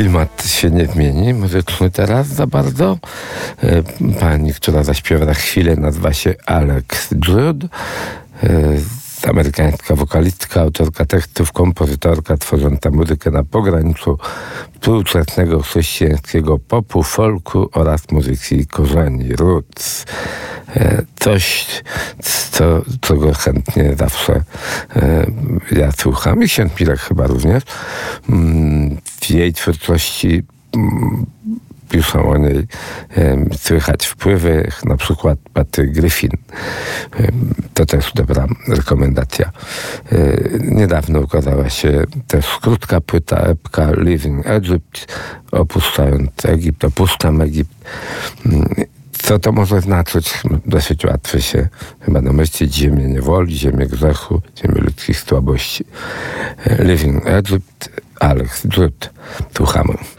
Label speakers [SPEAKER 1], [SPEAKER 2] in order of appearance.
[SPEAKER 1] Klimat się nie zmieni muzyczny teraz za bardzo. Pani, która zaśpiewa za chwilę, nazywa się Alex Judd. Amerykańska wokalistka, autorka tekstów, kompozytorka tworząca muzykę na pograniczu współczesnego chrześcijańskiego popu, folku oraz muzyki korzeni, roots. Coś, czego chętnie zawsze ja słucham i ksiądz Mirek chyba również. W jej twórczości piszą o niej, słychać wpływy, na przykład Patty Griffin. To też dobra rekomendacja. Niedawno ukazała się też krótka płyta, epka Leaving Egypt, opuszczam Egipt. Co to może znaczyć? Dosyć łatwo się chyba domyślić. Ziemię niewoli, ziemię grzechu, ziemię ludzkich słabości. Leaving Egypt, Alex Judd. Słuchamy.